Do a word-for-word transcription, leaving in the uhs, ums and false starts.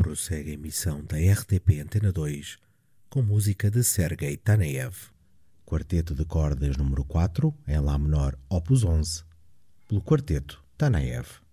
prossegue a emissão da R T P Antena dois com música de Sergei Taneyev. Quarteto de cordas número quatro, em Lá menor, opus onze, pelo Quarteto Taneyev.